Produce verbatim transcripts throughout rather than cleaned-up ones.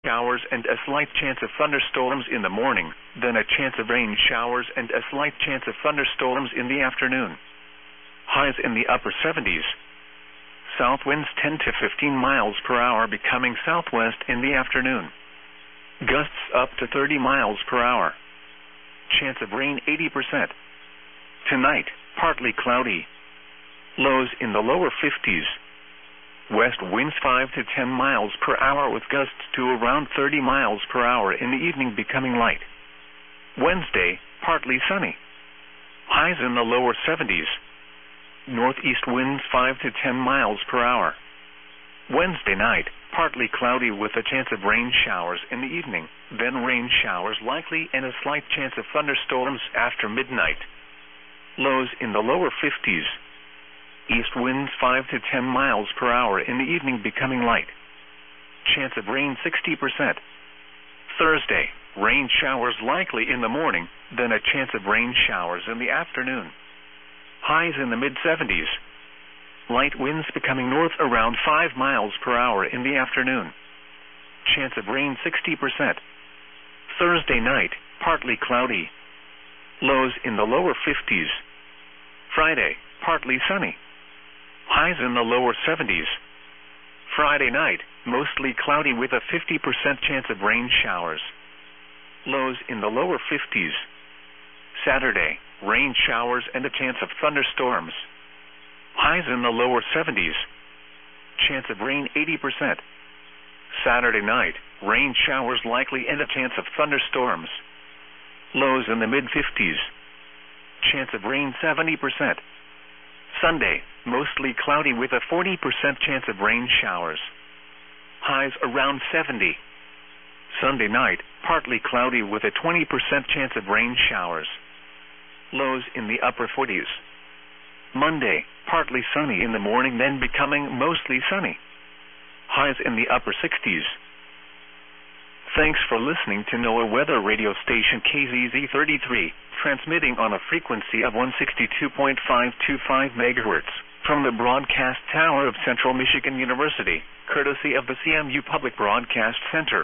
showers and a slight chance of thunderstorms in the morning, then a chance of rain showers and a slight chance of thunderstorms in the afternoon. Highs in the upper seventies. South winds ten to fifteen miles per hour becoming southwest in the afternoon. Gusts up to thirty miles per hour. Chance of rain eighty percent. Tonight, partly cloudy. Lows in the lower fifties. West winds five to ten miles per hour with gusts to around thirty miles per hour in the evening becoming light. Wednesday, partly sunny. Highs in the lower seventies. Northeast winds five to ten miles per hour. Wednesday night, partly cloudy with a chance of rain showers in the evening, then rain showers likely and a slight chance of thunderstorms after midnight. Lows in the lower fifties. East winds five to ten miles per hour in the evening becoming light. Chance of rain sixty percent. Thursday, rain showers likely in the morning, then a chance of rain showers in the afternoon. Highs in the mid seventies. Light winds becoming north around five miles per hour in the afternoon. Chance of rain sixty percent. Thursday night, partly cloudy. Lows in the lower fifties. Friday, partly sunny. Highs in the lower seventies. Friday night, mostly cloudy with a fifty percent chance of rain showers. Lows in the lower fifties. Saturday, rain showers and a chance of thunderstorms. Highs in the lower seventies. Chance of rain eighty percent. Saturday night, rain showers likely and a chance of thunderstorms. Lows in the mid fifties. Chance of rain seventy percent. Sunday, mostly cloudy with a forty percent chance of rain showers. Highs around seventy. Sunday night, partly cloudy with a twenty percent chance of rain showers. Lows in the upper forties. Monday, partly sunny in the morning then becoming mostly sunny. Highs in the upper sixties. Thanks for listening to NOAA Weather Radio Station K Z Z thirty-three, transmitting on a frequency of one sixty-two point five two five megahertz, from the broadcast tower of Central Michigan University, courtesy of the C M U Public Broadcast Center.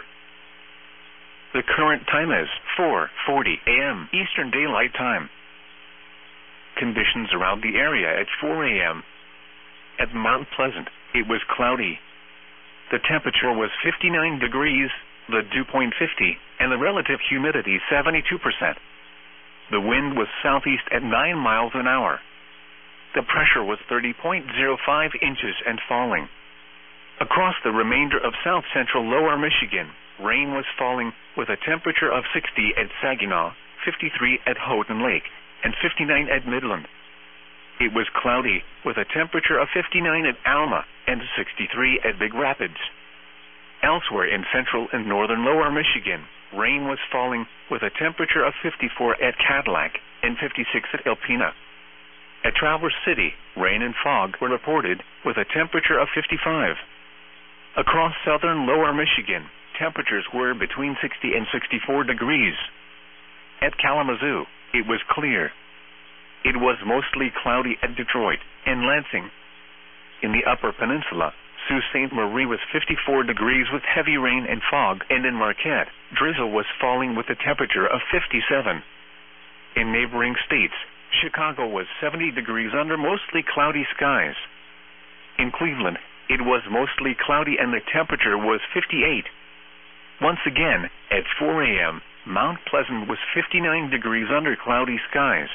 The current time is four forty a m Eastern Daylight Time. Conditions around the area at four a m At Mount Pleasant, it was cloudy. The temperature was fifty-nine degrees, the dew point fifty, and the relative humidity seventy-two percent. The wind was southeast at nine miles an hour. The pressure was thirty point zero five inches and falling. Across the remainder of south central lower Michigan, rain was falling with a temperature of sixty at Saginaw, fifty-three at Houghton Lake, and fifty-nine at Midland. It was cloudy with a temperature of fifty-nine at Alma and sixty-three at Big Rapids. Elsewhere in central and northern lower Michigan, rain was falling with a temperature of fifty-four at Cadillac and fifty-six at Alpena. At Traverse City, rain and fog were reported with a temperature of fifty-five. Across southern lower Michigan, temperatures were between sixty and sixty-four degrees. At Kalamazoo, it was clear. It was mostly cloudy at Detroit and Lansing. In the Upper Peninsula, Sault Ste. Marie was fifty-four degrees with heavy rain and fog, and in Marquette, drizzle was falling with a temperature of fifty-seven. In neighboring states, Chicago was seventy degrees under mostly cloudy skies. In Cleveland, it was mostly cloudy and the temperature was fifty-eight. Once again, at four a m, Mount Pleasant was fifty-nine degrees under cloudy skies.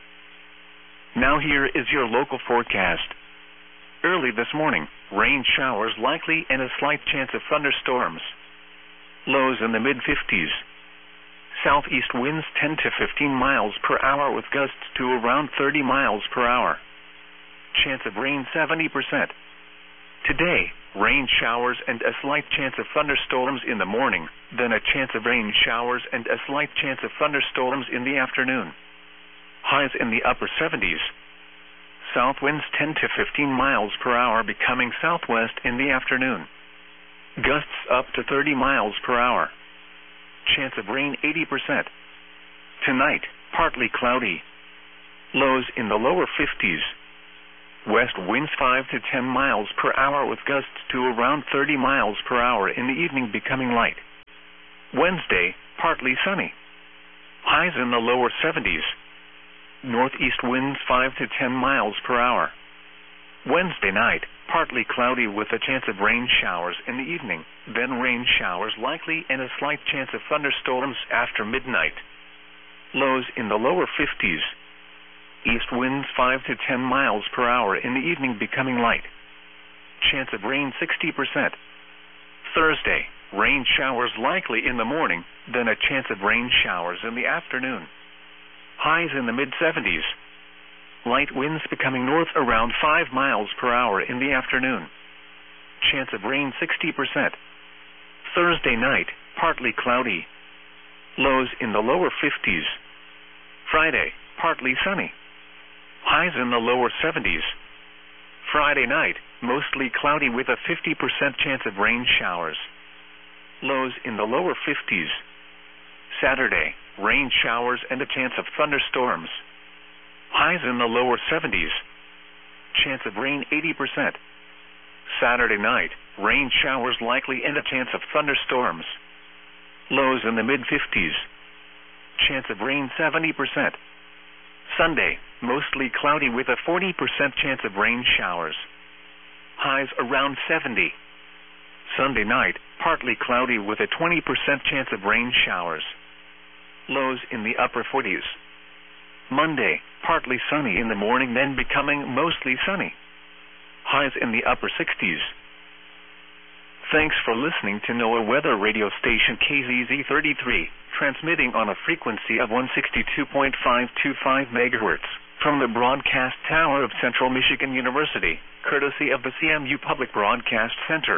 Now here is your local forecast. Early this morning, rain showers likely and a slight chance of thunderstorms. Lows in the mid fifties. Southeast winds ten to fifteen miles per hour with gusts to around thirty miles per hour. Chance of rain seventy percent. Today, rain showers and a slight chance of thunderstorms in the morning, then a chance of rain showers and a slight chance of thunderstorms in the afternoon. Highs in the upper seventies. South winds ten to fifteen miles per hour becoming southwest in the afternoon. Gusts up to thirty miles per hour. Chance of rain eighty percent. Tonight, partly cloudy. Lows in the lower fifties. West winds five to ten miles per hour with gusts to around thirty miles per hour in the evening becoming light. Wednesday, partly sunny. Highs in the lower seventies. Northeast winds five to ten miles per hour. Wednesday night, partly cloudy with a chance of rain showers in the evening, then rain showers likely and a slight chance of thunderstorms after midnight. Lows in the lower fifties. East winds five to ten miles per hour in the evening becoming light. Chance of rain sixty percent. Thursday, rain showers likely in the morning, then a chance of rain showers in the afternoon. Highs in the mid-seventies. Light winds becoming north around five miles per hour in the afternoon. Chance of rain sixty percent. Thursday night, partly cloudy. Lows in the lower fifties. Friday, partly sunny. Highs in the lower seventies. Friday night, mostly cloudy with a fifty percent chance of rain showers. Lows in the lower fifties. Saturday, rain showers and a chance of thunderstorms. Highs in the lower seventies. Chance of rain eighty percent. Saturday night, rain showers likely and a chance of thunderstorms. Lows in the mid-fifties. Chance of rain seventy percent. Sunday, mostly cloudy with a forty percent chance of rain showers. Highs around seventy. Sunday night, partly cloudy with a twenty percent chance of rain showers. Lows in the upper forties. Monday, partly sunny in the morning, then becoming mostly sunny. Highs in the upper sixties. Thanks for listening to NOAA Weather Radio Station K Z Z thirty-three, transmitting on a frequency of one sixty-two point five two five megahertz from the broadcast tower of Central Michigan University, courtesy of the C M U Public Broadcast Center.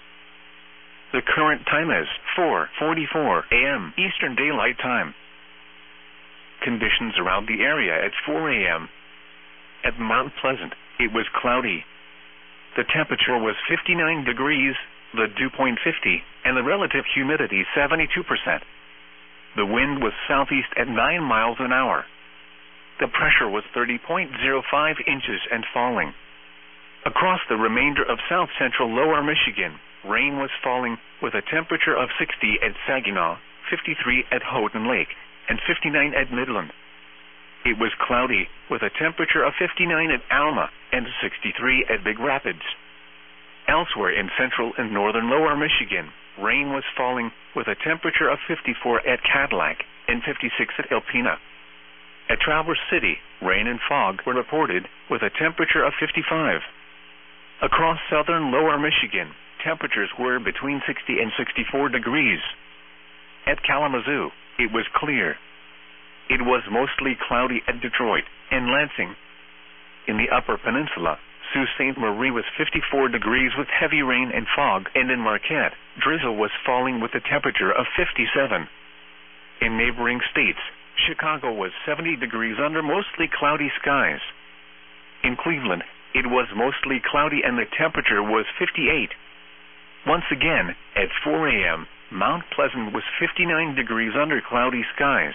The current time is four forty-four a m Eastern Daylight Time. Conditions around the area at four a m At Mount Pleasant, it was cloudy. The temperature was fifty-nine degrees, the dew point fifty, and the relative humidity seventy-two percent. The wind was southeast at nine miles an hour. The pressure was thirty point zero five inches and falling. Across the remainder of south central lower Michigan, rain was falling with a temperature of sixty at Saginaw, fifty-three at Houghton Lake, and fifty-nine at Midland. It was cloudy with a temperature of fifty-nine at Alma and sixty-three at Big Rapids. Elsewhere in central and northern lower Michigan, rain was falling with a temperature of fifty-four at Cadillac and fifty-six at Alpena. At Traverse City, rain and fog were reported with a temperature of fifty-five. Across southern lower Michigan, temperatures were between sixty and sixty-four degrees. At Kalamazoo, it was clear. It was mostly cloudy at Detroit and Lansing. In the Upper Peninsula, Sault Ste. Marie was fifty-four degrees with heavy rain and fog, and in Marquette, drizzle was falling with a temperature of fifty-seven. In neighboring states, Chicago was seventy degrees under mostly cloudy skies. In Cleveland, it was mostly cloudy and the temperature was fifty-eight. Once again, at four a m, Mount Pleasant was fifty-nine degrees under cloudy skies.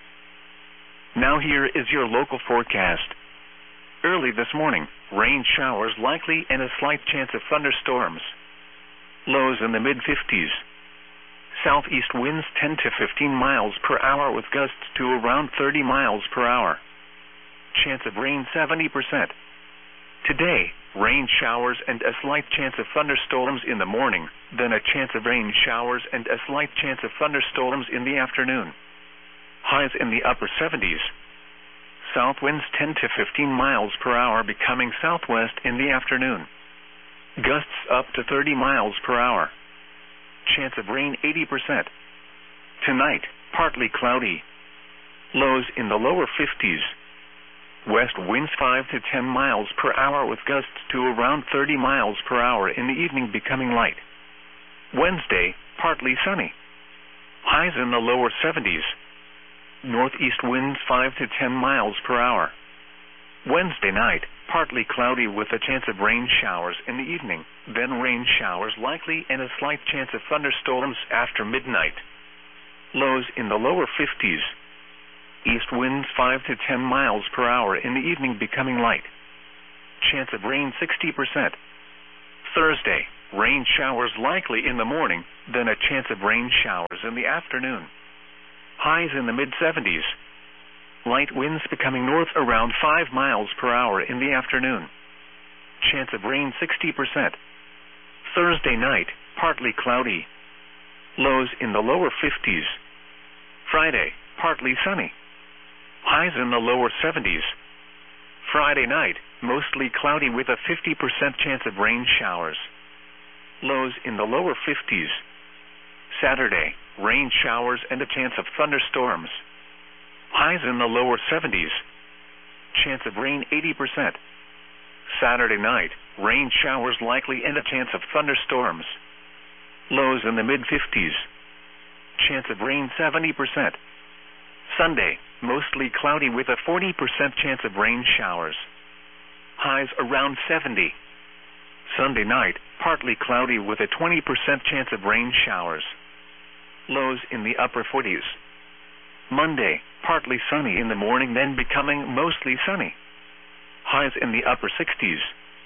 Now here is your local forecast. Early this morning, rain showers likely and a slight chance of thunderstorms. Lows in the mid-fifties. Southeast winds ten to fifteen miles per hour with gusts to around thirty miles per hour. Chance of rain seventy percent. Today, rain showers and a slight chance of thunderstorms in the morning, then a chance of rain showers and a slight chance of thunderstorms in the afternoon. Highs in the upper seventies. South winds ten to fifteen miles per hour becoming southwest in the afternoon. Gusts up to thirty miles per hour. Chance of rain eighty percent. Tonight, partly cloudy. Lows in the lower fifties. West winds five to ten miles per hour with gusts to around thirty miles per hour in the evening becoming light. Wednesday, partly sunny. Highs in the lower seventies. Northeast winds five to ten miles per hour. Wednesday night, partly cloudy with a chance of rain showers in the evening, then rain showers likely and a slight chance of thunderstorms after midnight. Lows in the lower fifties. East winds five to ten miles per hour in the evening becoming light. Chance of rain sixty percent. Thursday, rain showers likely in the morning, then a chance of rain showers in the afternoon. Highs in the mid seventies. Light winds becoming north around five miles per hour in the afternoon. Chance of rain sixty percent. Thursday night, partly cloudy. Lows in the lower fifties. Friday, partly sunny. Highs in the lower seventies. Friday night, mostly cloudy with a fifty percent chance of rain showers. Lows in the lower fifties. Saturday, rain showers and a chance of thunderstorms. Highs in the lower seventies. Chance of rain eighty percent. Saturday night, rain showers likely and a chance of thunderstorms. Lows in the mid fifties. Chance of rain seventy percent. Sunday, mostly cloudy with a forty percent chance of rain showers. Highs around seventy. Sunday night, partly cloudy with a twenty percent chance of rain showers. Lows in the upper forties. Monday, partly sunny in the morning, then becoming mostly sunny. Highs in the upper sixties.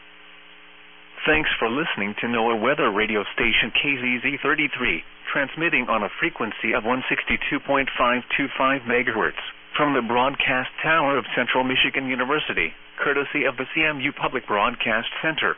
Thanks for listening to NOAA Weather Radio Station K Z Z thirty-three, transmitting on a frequency of one sixty-two point five two five megahertz from the broadcast tower of Central Michigan University, courtesy of the C M U Public Broadcast Center.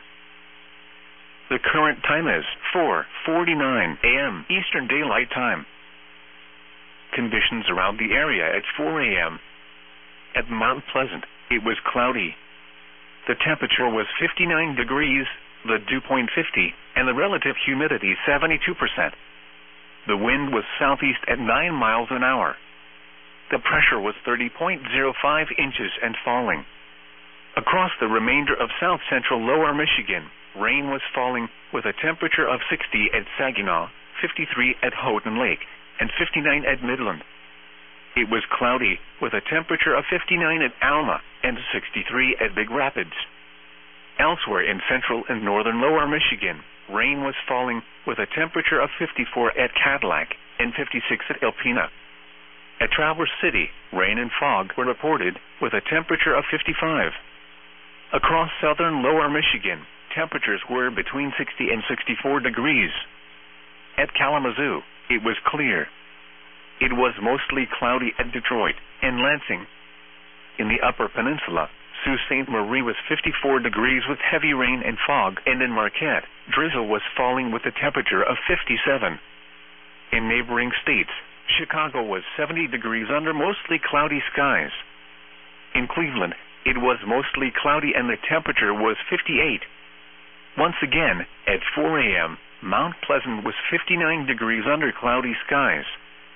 The current time is four forty-nine a m Eastern Daylight Time. Conditions around the area at four a m At Mount Pleasant, it was cloudy. The temperature was fifty-nine degrees, the dew point fifty, and the relative humidity seventy-two percent. The wind was southeast at nine miles an hour. The pressure was thirty point zero five inches and falling. Across the remainder of south central lower Michigan, rain was falling with a temperature of sixty at Saginaw, fifty-three at Houghton Lake, and fifty-nine at Midland. It was cloudy with a temperature of fifty-nine at Alma and sixty-three at Big Rapids. Elsewhere in central and northern lower Michigan, rain was falling with a temperature of fifty-four at Cadillac and fifty-six at Alpena. At Traverse City, rain and fog were reported with a temperature of fifty-five. Across southern lower Michigan, temperatures were between sixty and sixty-four degrees. At Kalamazoo, it was clear. It was mostly cloudy at Detroit and Lansing. In the Upper Peninsula, Sault Ste. Marie was fifty-four degrees with heavy rain and fog, and in Marquette, drizzle was falling with a temperature of fifty-seven. In neighboring states, Chicago was seventy degrees under mostly cloudy skies. In Cleveland, it was mostly cloudy and the temperature was fifty-eight. Once again, at four a m, Mount Pleasant was fifty-nine degrees under cloudy skies.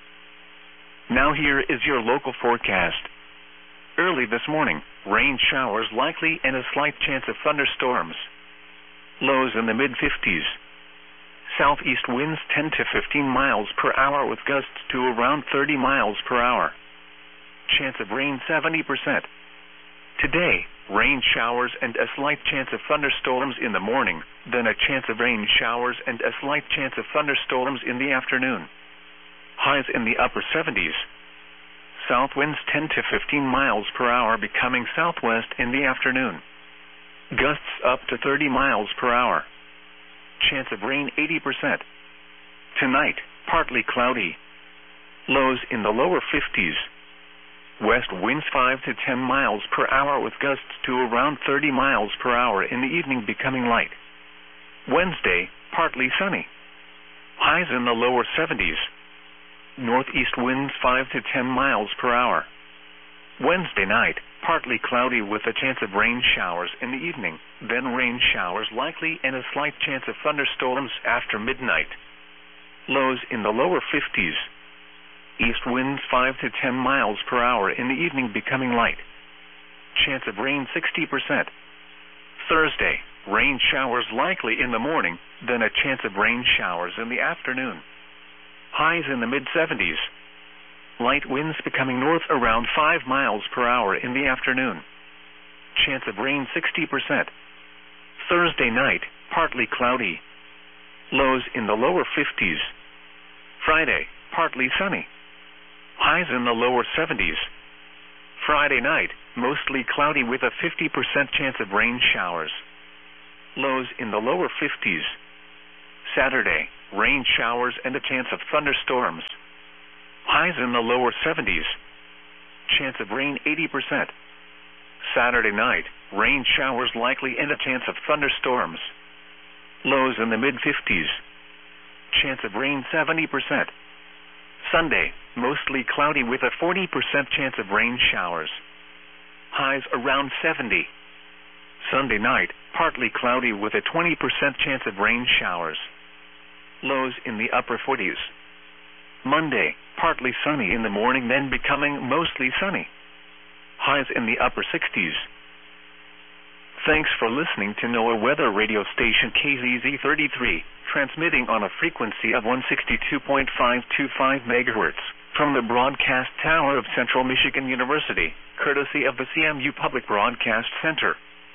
Now here is your local forecast. Early this morning, rain showers likely and a slight chance of thunderstorms. Lows in the mid fifties. Southeast winds ten to fifteen miles per hour with gusts to around thirty miles per hour. Chance of rain seventy percent. Today, rain showers and a slight chance of thunderstorms in the morning, then a chance of rain showers and a slight chance of thunderstorms in the afternoon. Highs in the upper seventies. South winds ten to fifteen miles per hour becoming southwest in the afternoon. Gusts up to thirty miles per hour. Chance of rain eighty percent. Tonight, partly cloudy. Lows in the lower fifties. West winds five to ten miles per hour with gusts to around thirty miles per hour in the evening becoming light. Wednesday, partly sunny. Highs in the lower seventies. Northeast winds five to ten miles per hour. Wednesday night, partly cloudy with a chance of rain showers in the evening, then rain showers likely and a slight chance of thunderstorms after midnight. Lows in the lower fifties. East winds five to ten miles per hour in the evening becoming light. Chance of rain sixty percent. Thursday, rain showers likely in the morning, then a chance of rain showers in the afternoon. Highs in the mid seventies. Light winds becoming north around five miles per hour in the afternoon. Chance of rain sixty percent. Thursday night, partly cloudy. Lows in the lower fifties. Friday, partly sunny. Highs in the lower seventies. Friday night, mostly cloudy with a fifty percent chance of rain showers. Lows in the lower fifties. Saturday, rain showers and a chance of thunderstorms. Highs in the lower seventies. Chance of rain eighty percent. Saturday night, rain showers likely and a chance of thunderstorms. Lows in the mid-fifties. Chance of rain seventy percent. Sunday, mostly cloudy with a forty percent chance of rain showers. Highs around seventy. Sunday night, partly cloudy with a twenty percent chance of rain showers. Lows in the upper forties. Monday, partly sunny in the morning, then becoming mostly sunny. Highs in the upper sixties. Thanks for listening to NOAA Weather Radio Station K Z Z thirty-three, transmitting on a frequency of one sixty-two point five two five megahertz from the broadcast tower of Central Michigan University, courtesy of the C M U Public Broadcast Center.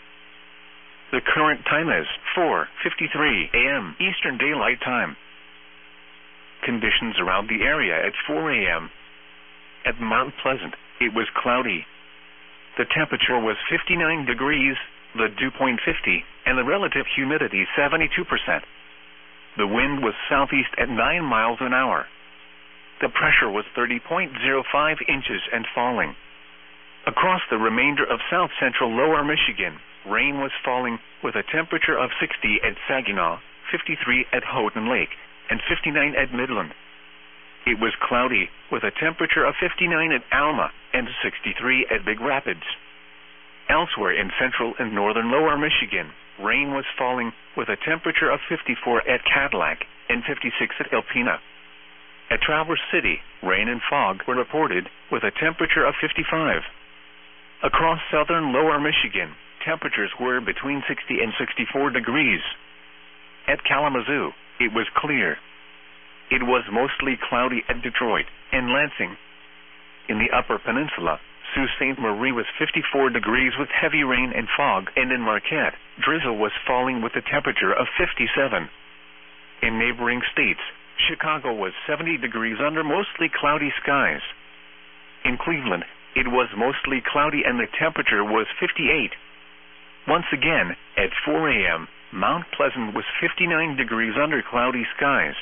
The current time is four fifty-three a m Eastern Daylight Time. Conditions around the area at four a m At Mount Pleasant, it was cloudy. The temperature was fifty-nine degrees, the dew point fifty, and the relative humidity seventy-two percent. The wind was southeast at nine miles an hour. The pressure was thirty point zero five inches and falling. Across the remainder of south-central lower Michigan, rain was falling with a temperature of sixty at Saginaw, fifty-three at Houghton Lake, and fifty-nine at Midland. It was cloudy with a temperature of fifty-nine at Alma and sixty-three at Big Rapids. Elsewhere in central and northern lower Michigan, rain was falling with a temperature of fifty-four at Cadillac and fifty-six at Alpena. At Traverse City, rain and fog were reported with a temperature of fifty-five. Across southern lower Michigan, temperatures were between sixty and sixty-four degrees. At Kalamazoo, it was clear. It was mostly cloudy at Detroit and Lansing. In the Upper Peninsula, Sault Ste. Marie was fifty-four degrees with heavy rain and fog, and in Marquette, drizzle was falling with a temperature of fifty-seven. In neighboring states, Chicago was seventy degrees under mostly cloudy skies. In Cleveland, it was mostly cloudy and the temperature was fifty-eight. Once again, at four a m, Mount Pleasant was fifty-nine degrees under cloudy skies.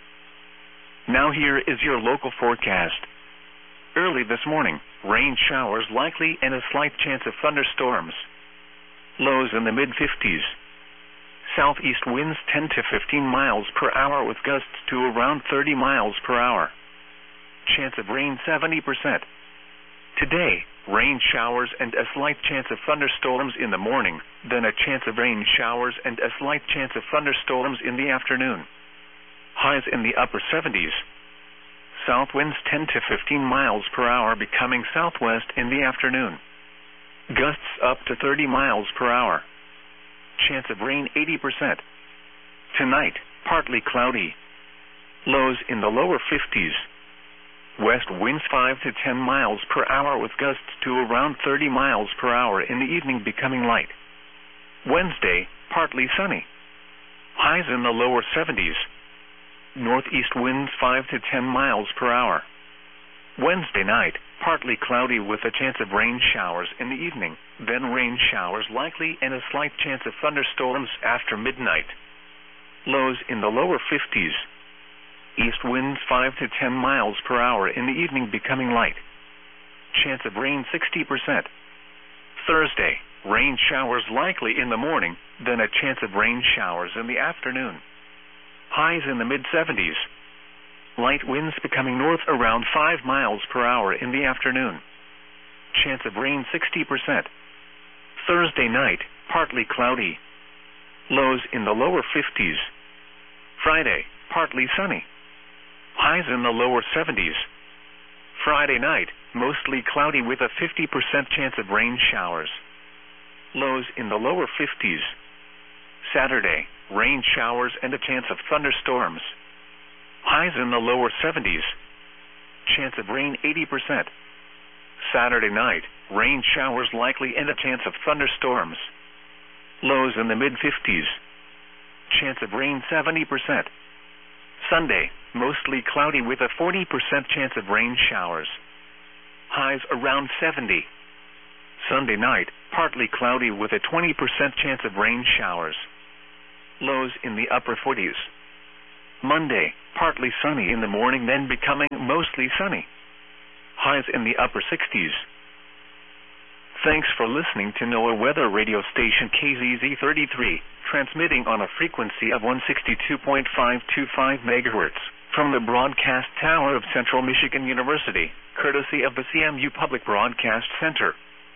Now here is your local forecast. Early this morning, rain showers likely and a slight chance of thunderstorms. Lows in the mid-fifties. Southeast winds ten to fifteen miles per hour with gusts to around thirty miles per hour. Chance of rain seventy percent. Today, rain showers and a slight chance of thunderstorms in the morning, then a chance of rain showers and a slight chance of thunderstorms in the afternoon. Highs in the upper seventies. South winds ten to fifteen miles per hour becoming southwest in the afternoon. Gusts up to thirty miles per hour. Chance of rain eighty percent. Tonight, partly cloudy. Lows in the lower fifties. West winds five to ten miles per hour with gusts to around thirty miles per hour in the evening becoming light. Wednesday, partly sunny. Highs in the lower seventies. Northeast winds five to ten miles per hour. Wednesday night, partly cloudy with a chance of rain showers in the evening, then rain showers likely and a slight chance of thunderstorms after midnight. Lows in the lower fifties. East winds five to ten miles per hour in the evening becoming light. Chance of rain sixty percent. Thursday, rain showers likely in the morning, then a chance of rain showers in the afternoon. Highs in the mid-seventies. Light winds becoming north around five miles per hour in the afternoon. Chance of rain sixty percent. Thursday night, partly cloudy. Lows in the lower fifties. Friday, partly sunny. Highs in the lower seventies. Friday night, mostly cloudy with a fifty percent chance of rain showers. Lows in the lower fifties. Saturday, rain showers and a chance of thunderstorms. Highs in the lower seventies. Chance of rain eighty percent. Saturday night, rain showers likely and a chance of thunderstorms. Lows in the mid-fifties. Chance of rain seventy percent. Sunday, mostly cloudy with a forty percent chance of rain showers. Highs around seventy. Sunday night, partly cloudy with a twenty percent chance of rain showers. Lows in the upper forties. Monday, partly sunny in the morning, then becoming mostly sunny. Highs in the upper sixties. Thanks for listening to NOAA Weather Radio Station K Z Z thirty-three, transmitting on a frequency of one sixty-two point five two five megahertz from the broadcast tower of Central Michigan University, courtesy of the C M U Public Broadcast Center.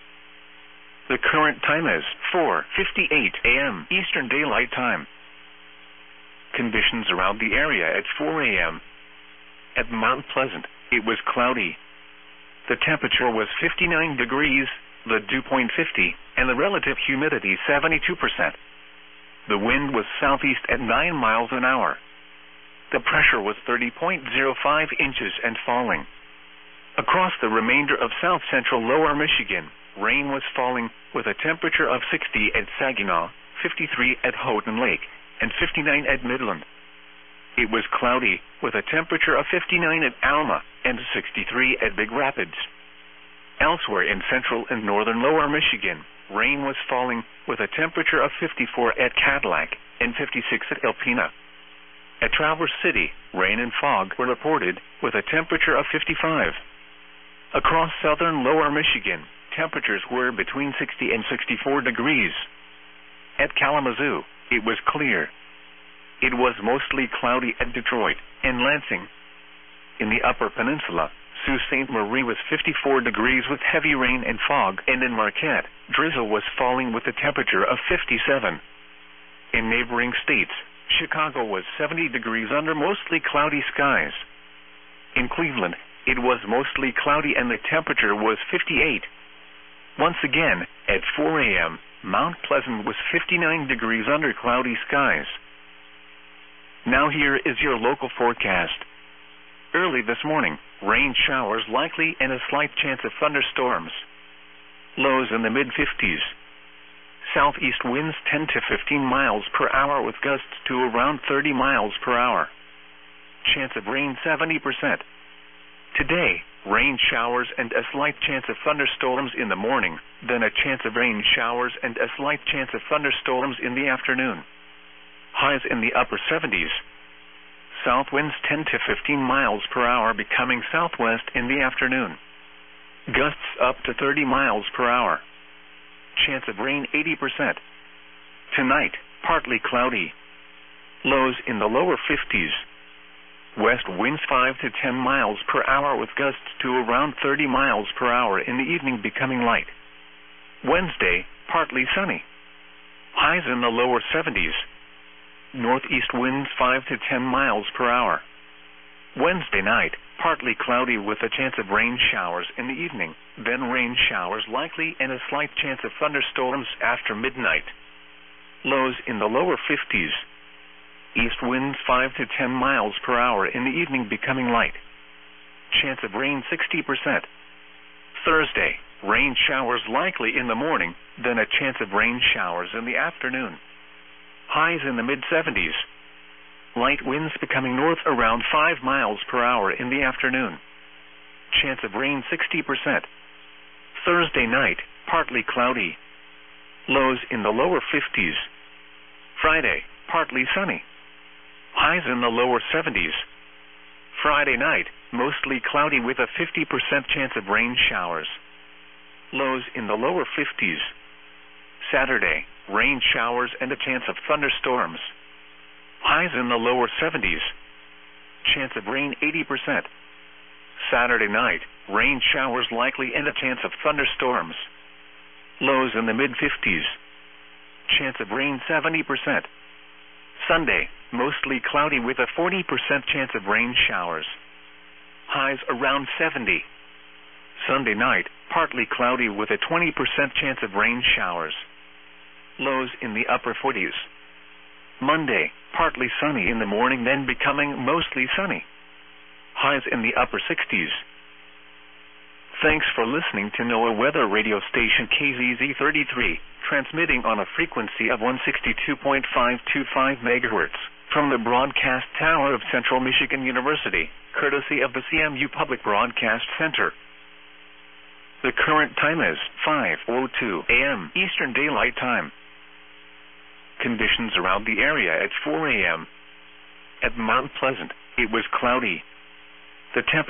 The current time is four fifty-eight a m Eastern Daylight Time. Conditions around the area at four a m At Mount Pleasant, it was cloudy. The temperature was fifty-nine degrees, the dew point fifty, and the relative humidity seventy-two percent. The wind was southeast at nine miles an hour. The pressure was thirty point zero five inches and falling. Across the remainder of south-central lower Michigan, rain was falling with a temperature of sixty at Saginaw, fifty-three at Houghton Lake, and fifty-nine at Midland. It was cloudy with a temperature of fifty-nine at Alma and sixty-three at Big Rapids. Elsewhere in central and northern lower Michigan, rain was falling with a temperature of fifty-four at Cadillac and fifty-six at Alpena. At Traverse City, rain and fog were reported with a temperature of fifty-five. Across southern lower Michigan, temperatures were between sixty and sixty-four degrees. At Kalamazoo, it was clear. It was mostly cloudy at Detroit and Lansing. In the Upper Peninsula, Sault Ste. Marie was fifty-four degrees with heavy rain and fog, and in Marquette, drizzle was falling with a temperature of fifty-seven. In neighboring states, Chicago was seventy degrees under mostly cloudy skies. In Cleveland, it was mostly cloudy and the temperature was fifty-eight. Once again, at four a m, Mount Pleasant was fifty-nine degrees under cloudy skies. Now here is your local forecast. Early this morning, rain showers likely and a slight chance of thunderstorms. Lows in the mid fifties. Southeast winds ten to fifteen miles per hour with gusts to around thirty miles per hour. Chance of rain seventy percent. Today, rain showers and a slight chance of thunderstorms in the morning, then a chance of rain showers and a slight chance of thunderstorms in the afternoon. Highs in the upper seventies. South winds ten to fifteen miles per hour becoming southwest in the afternoon. Gusts up to thirty miles per hour. Chance of rain eighty percent. Tonight, partly cloudy. Lows in the lower fifties. West winds five to ten miles per hour with gusts to around thirty miles per hour in the evening becoming light. Wednesday, partly sunny. Highs in the lower seventies. Northeast winds five to ten miles per hour. Wednesday night, partly cloudy with a chance of rain showers in the evening, then rain showers likely and a slight chance of thunderstorms after midnight. Lows in the lower fifties. East winds five to ten miles per hour in the evening becoming light. Chance of rain sixty percent. Thursday, rain showers likely in the morning, then a chance of rain showers in the afternoon. Highs in the mid seventies. Light winds becoming north around five miles per hour in the afternoon. Chance of rain sixty percent. Thursday night, partly cloudy. Lows in the lower fifties. Friday, partly sunny. Highs in the lower seventies. Friday night, mostly cloudy with a fifty percent chance of rain showers. Lows in the lower fifties. Saturday, rain showers and a chance of thunderstorms. Highs in the lower seventies. Chance of rain eighty percent. Saturday night, rain showers likely and a chance of thunderstorms. Lows in the mid fifties. Chance of rain seventy percent. Sunday, mostly cloudy with a forty percent chance of rain showers. Highs around seventy. Sunday night, partly cloudy with a twenty percent chance of rain showers. Lows in the upper forties. Monday, partly sunny in the morning, then becoming mostly sunny. Highs in the upper sixties. Thanks for listening to NOAA Weather Radio Station K Z Z thirty-three, transmitting on a frequency of one sixty-two point five two five megahertz from the broadcast tower of Central Michigan University, courtesy of the C M U Public Broadcast Center. The current time is five oh two a m Eastern Daylight Time. Conditions around the area at four a m At Mount Pleasant, it was cloudy. The temperature